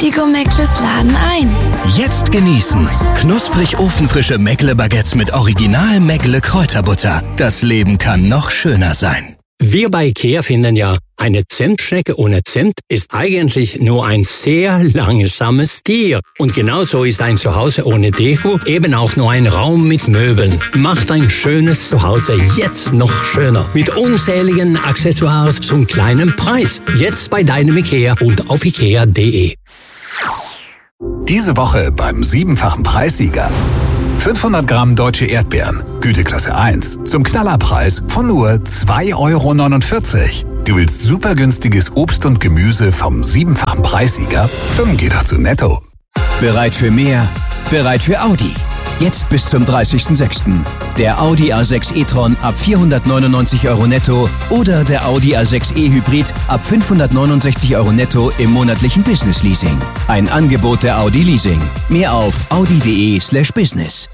die Gomeckles laden ein. Jetzt genießen. Knusprig ofenfrische Meckle-Baguettes mit Original Meckle-Kräuterbutter. Das Leben kann noch schöner sein. Wir bei IKEA finden ja, eine Zimtschnecke ohne Zimt ist eigentlich nur ein sehr langsames Tier. Und genauso ist ein Zuhause ohne Deko eben auch nur ein Raum mit Möbeln. Macht ein schönes Zuhause jetzt noch schöner. Mit unzähligen Accessoires zum kleinen Preis. Jetzt bei deinem IKEA und auf ikea.de. Diese Woche beim 7-fachen Preissieger. 500 Gramm deutsche Erdbeeren, Güteklasse 1, zum Knallerpreis von nur 2,49 €. Du willst super günstiges Obst und Gemüse vom 7-fachen Preissieger? Dann geh doch zu Netto. Bereit für mehr? Bereit für Audi. Jetzt bis zum 30.06. Der Audi A6 e-tron ab 499 € netto oder der Audi A6 e-Hybrid ab 569 € netto im monatlichen Business Leasing. Ein Angebot der Audi Leasing. Mehr auf audi.de/business.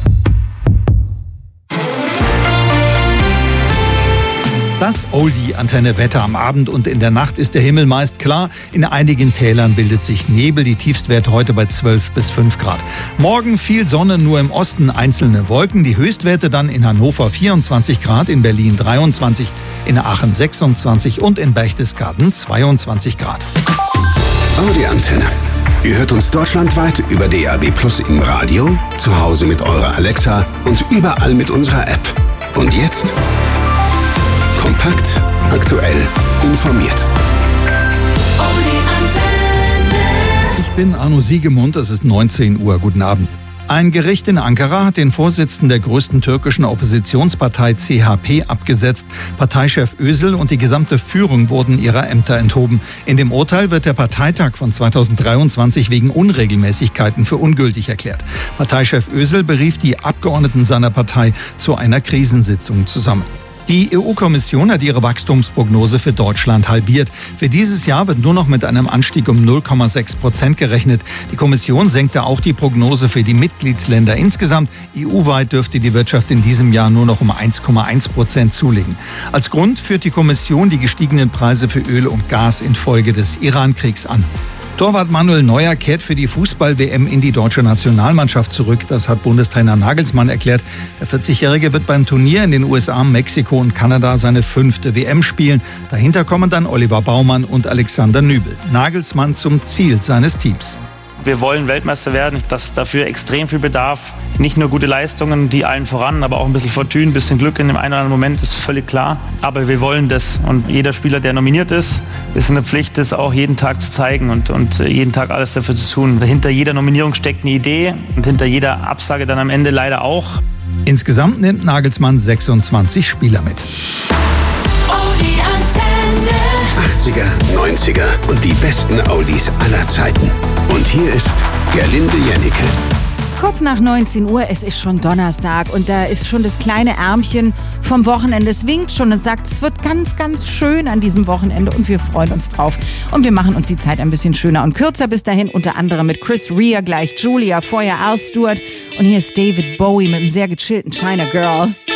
Das Oldie-Antenne-Wetter am Abend und in der Nacht ist der Himmel meist klar. In einigen Tälern bildet sich Nebel. Die Tiefstwerte heute bei 12 bis 5 Grad. Morgen viel Sonne, nur im Osten einzelne Wolken. Die Höchstwerte dann in Hannover 24 Grad, in Berlin 23, in Aachen 26 und in Berchtesgaden 22 Grad. Audi-Antenne. Ihr hört uns deutschlandweit über DAB+ im Radio, zu Hause mit eurer Alexa und überall mit unserer App. Und jetzt kompakt, aktuell, informiert. Ich bin Arno Siegemund, es ist 19 Uhr. Guten Abend. Ein Gericht in Ankara hat den Vorsitzenden der größten türkischen Oppositionspartei CHP abgesetzt. Parteichef Özil und die gesamte Führung wurden ihrer Ämter enthoben. In dem Urteil wird der Parteitag von 2023 wegen Unregelmäßigkeiten für ungültig erklärt. Parteichef Özil berief die Abgeordneten seiner Partei zu einer Krisensitzung zusammen. Die EU-Kommission hat ihre Wachstumsprognose für Deutschland halbiert. Für dieses Jahr wird nur noch mit einem Anstieg um 0,6% gerechnet. Die Kommission senkte auch die Prognose für die Mitgliedsländer insgesamt. EU-weit dürfte die Wirtschaft in diesem Jahr nur noch um 1,1% zulegen. Als Grund führt die Kommission die gestiegenen Preise für Öl und Gas infolge des Iran-Kriegs an. Torwart Manuel Neuer kehrt für die Fußball-WM in die deutsche Nationalmannschaft zurück. Das hat Bundestrainer Nagelsmann erklärt. Der 40-Jährige wird beim Turnier in den USA, Mexiko und Kanada seine 5. WM spielen. Dahinter kommen dann Oliver Baumann und Alexander Nübel. Nagelsmann zum Ziel seines Teams. Wir wollen Weltmeister werden, dass dafür extrem viel Bedarf. Nicht nur gute Leistungen, die allen voran, aber auch ein bisschen Fortune, ein bisschen Glück in dem einen oder anderen Moment ist völlig klar. Aber wir wollen das. Und jeder Spieler, der nominiert ist eine Pflicht, das auch jeden Tag zu zeigen und jeden Tag alles dafür zu tun. Hinter jeder Nominierung steckt eine Idee und hinter jeder Absage dann am Ende leider auch. Insgesamt nimmt Nagelsmann 26 Spieler mit. 80er, 90er und die besten Oldies aller Zeiten. Und hier ist Gerlinde Jennecke. Kurz nach 19 Uhr, es ist schon Donnerstag und da ist schon das kleine Ärmchen vom Wochenende. Es winkt schon und sagt, es wird ganz, ganz schön an diesem Wochenende und wir freuen uns drauf. Und wir machen uns die Zeit ein bisschen schöner und kürzer bis dahin, unter anderem mit Chris Rea, gleich Julia, vorher Al Stewart und hier ist David Bowie mit einem sehr gechillten China Girl.